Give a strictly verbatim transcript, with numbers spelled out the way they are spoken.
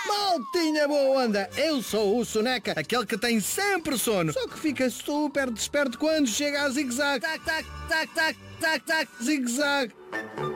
Maltinha boa onda, eu sou o Soneca, aquele que tem sempre sono, só que fica super desperto quando chega a zigue-zague. Tac, tac, tac, tac, tac, tac, zigue-zague.